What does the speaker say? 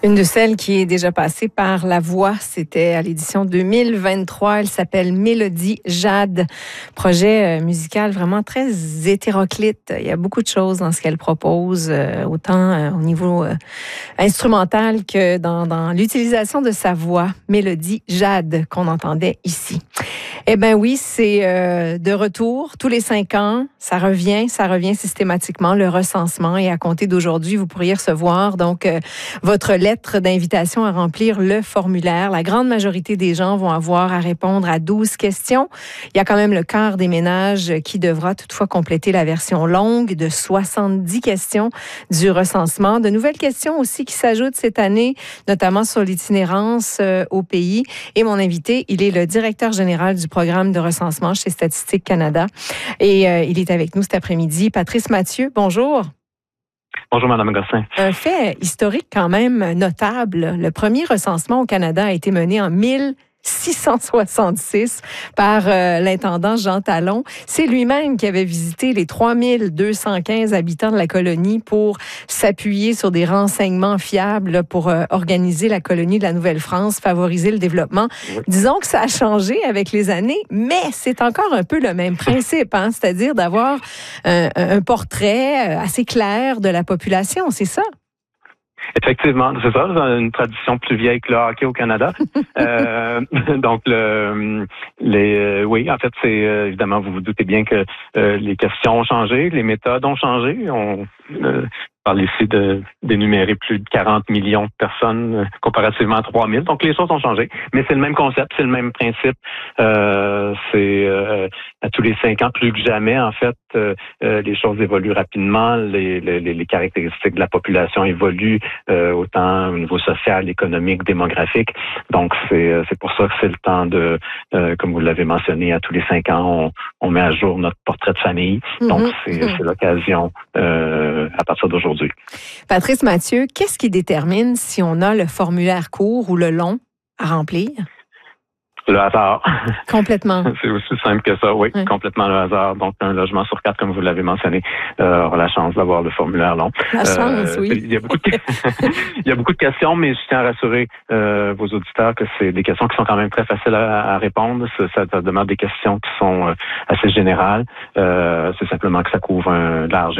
Une de celles qui est déjà passée par La Voix, c'était à l'édition 2023. Elle s'appelle Mélodie Jade. Projet musical vraiment très hétéroclite. Il y a beaucoup de choses dans ce qu'elle propose, autant au niveau instrumental que dans l'utilisation de sa voix. Mélodie Jade qu'on entendait ici. Eh bien oui, c'est de retour tous les 5 ans. Ça revient systématiquement, le recensement. Et à compter d'aujourd'hui, vous pourriez recevoir donc votre lettre d'invitation à remplir le formulaire. La grande majorité des gens vont avoir à répondre à 12 questions. Il y a quand même le quart des ménages qui devra toutefois compléter la version longue de 70 questions du recensement. De nouvelles questions aussi qui s'ajoutent cette année, notamment sur l'itinérance au pays. Et mon invité, il est le directeur général du programme de recensement chez Statistique Canada. Et il est avec nous cet après-midi. Patrice Mathieu, bonjour. Bonjour, Mme Gosselin. Un fait historique quand même notable. Le premier recensement au Canada a été mené en 1666 par l'intendant Jean Talon. C'est lui-même qui avait visité les 3215 habitants de la colonie pour s'appuyer sur des renseignements fiables pour organiser la colonie de la Nouvelle-France, favoriser le développement. Oui. Disons que ça a changé avec les années, mais c'est encore un peu le même principe, hein? C'est-à-dire d'avoir un portrait assez clair de la population, c'est ça? Effectivement, c'est ça. C'est une tradition plus vieille que le hockey au Canada. Donc, oui, en fait, c'est évidemment, vous vous doutez bien que les questions ont changé, les méthodes ont changé. On parle ici d'énumérer plus de 40 millions de personnes comparativement à 3 000. Donc, les choses ont changé. Mais c'est le même concept, c'est le même principe. C'est à tous les 5 ans, plus que jamais, en fait, les choses évoluent rapidement. Les caractéristiques de la population évoluent autant au niveau social, économique, démographique. Donc, c'est pour ça que c'est le temps de, comme vous l'avez mentionné, à tous les 5 ans, on met à jour notre portrait de famille. Donc, c'est l'occasion à partir d'aujourd'hui. Patrice Mathieu, qu'est-ce qui détermine si on a le formulaire court ou le long à remplir? Le hasard. Complètement. C'est aussi simple que ça, oui, complètement le hasard. Donc, un logement sur 4, comme vous l'avez mentionné, aura la chance d'avoir le formulaire long. La chance, oui. Il y a beaucoup de questions, mais je tiens à rassurer vos auditeurs que c'est des questions qui sont quand même très faciles à répondre. Ça demande des questions qui sont assez générales. C'est simplement que ça couvre un large